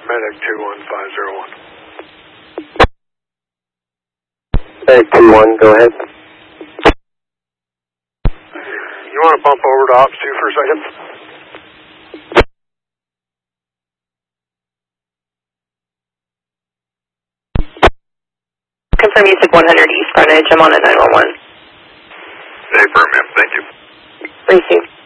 Medic 21501. Medic 21, go ahead. You want to bump over to Ops 2 for a second? Confirm you took 100 East frontage. I'm on a 911. Affirm, ma'am. Thank you. Receive.